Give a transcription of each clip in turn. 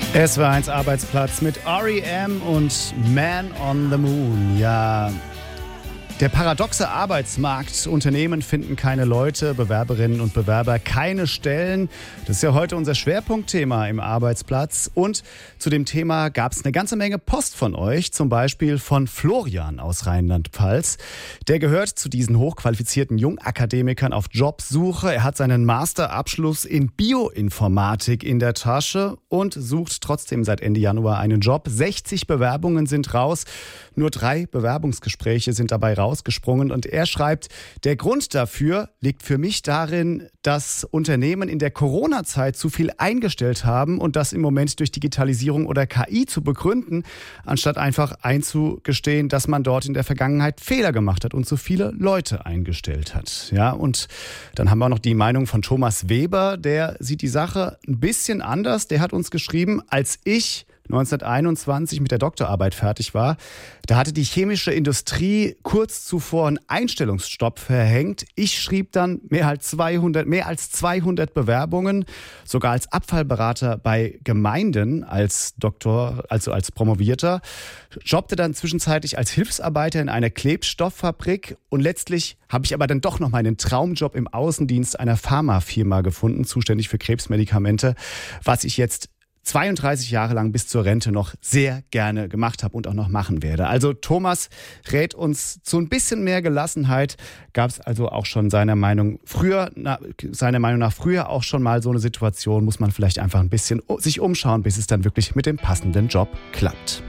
Es war eins Arbeitsplatz mit R.E.M. und Man on the Moon. Ja, der paradoxe Arbeitsmarkt. Unternehmen finden keine Leute, Bewerberinnen und Bewerber keine Stellen. Das ist ja heute unser Schwerpunktthema im Arbeitsplatz. Und zu dem Thema gab es eine ganze Menge Post von euch, zum Beispiel von Florian aus Rheinland-Pfalz. Der gehört zu diesen hochqualifizierten Jungakademikern auf Jobsuche. Er hat seinen Masterabschluss in Bioinformatik in der Tasche und sucht trotzdem seit Ende Januar einen Job. 60 Bewerbungen sind raus. Nur 3 Bewerbungsgespräche sind dabei rausgesprungen. Und er schreibt, der Grund dafür liegt für mich darin, dass Unternehmen in der Corona-Zeit zu viel eingestellt haben und das im Moment durch Digitalisierung oder KI zu begründen, anstatt einfach einzugestehen, dass man dort in der Vergangenheit Fehler gemacht hat und zu viele Leute eingestellt hat. Ja, und dann haben wir auch noch die Meinung von Thomas Weber, der sieht die Sache ein bisschen anders. Der hat uns geschrieben, als ich 1921 mit der Doktorarbeit fertig war, da hatte die chemische Industrie kurz zuvor einen Einstellungsstopp verhängt. Ich schrieb dann mehr als 200 Bewerbungen, sogar als Abfallberater bei Gemeinden, als Doktor, also als Promovierter, jobbte dann zwischenzeitlich als Hilfsarbeiter in einer Klebstofffabrik und letztlich habe ich aber dann doch noch meinen Traumjob im Außendienst einer Pharmafirma gefunden, zuständig für Krebsmedikamente, was ich jetzt 32 Jahre lang bis zur Rente noch sehr gerne gemacht habe und auch noch machen werde. Also Thomas rät uns zu ein bisschen mehr Gelassenheit. Gab es also auch schon seiner Meinung nach früher auch schon mal so eine Situation, muss man vielleicht einfach ein bisschen sich umschauen, bis es dann wirklich mit dem passenden Job klappt.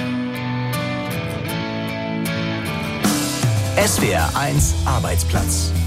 SWR 1 Arbeitsplatz.